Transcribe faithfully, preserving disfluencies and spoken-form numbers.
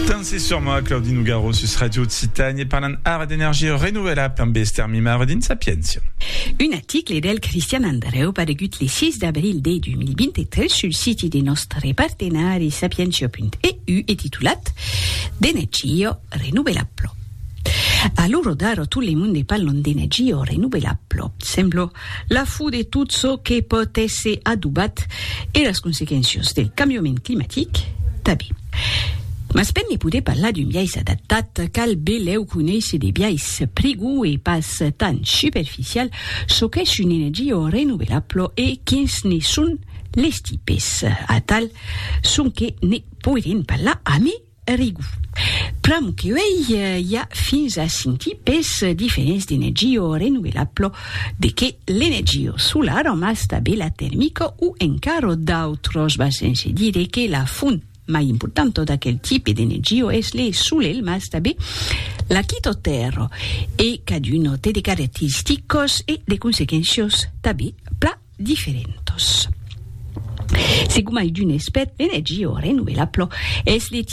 Dansez sur moi, Claudine Nougaro, sus Radio Titane, e parlant ar d'énergie renouvelable en bester mi mardin sapientia. Un article del Christian Andreu paregut le six d'avril de deux mille vingt-trois sul site de nostre partenari sapientia punto e u e titulat d'energia renouvelable. A loro daro tout le monde parlon d'energia renouvelable. Semblo la fu de tout ce que pot esse adubat e las consequències del cambiament climatic tabi. Mas per ne poder parlar d'un biais adaptat, cal beleu conèixer de biais prigu e pas tan superficial so qu'és una energia renouvelable e quins ne són les tipes. A tal son que ne podem parlar a mi rigu. Pram que ei hi ha fins a cinc tipes diferents d'energia renouvelable, de que l'energia solar o más tabella tèrmica o encara d'autres va sense dire que la font mai importante d'aquel type d'energia és le solel, mas també la quitoterra e caduna té de característicos e de consequències també pla diferentes. Según mai d'un expert, l'energia renouvelable és le